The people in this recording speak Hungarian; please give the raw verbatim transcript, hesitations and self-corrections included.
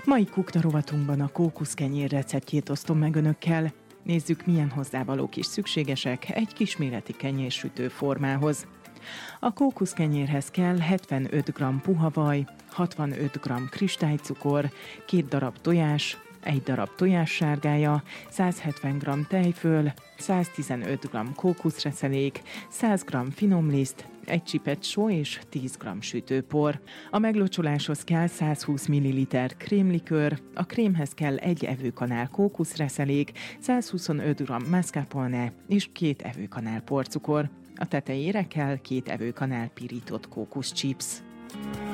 Mai Kukta rovatunkban a kókuszkenyér receptjét osztom meg önökkel. Nézzük, milyen hozzávalók is szükségesek egy kisméretű kenyérsütő formához. A kókuszkenyérhez kell hetvenöt gramm puha vaj, hatvanöt gramm kristálycukor, két darab tojás, egy darab tojássárgája, százhetven gramm tejföl, száztizenöt gramm kókuszreszelék, száz gramm finomliszt, egy csipet só és tíz gramm sütőpor. A meglocsoláshoz kell százhúsz milliliter krémlikőr, a krémhez kell egy evőkanál kókuszreszelék, százhuszonöt gramm mascarpone és két evőkanál porcukor. A tetejére kell két evőkanál pirított kókuszchips.